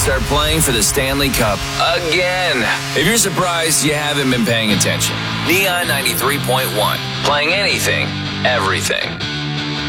start playing for the Stanley Cup again. If you're surprised, you haven't been paying attention. Neon 93.1, playing anything, everything.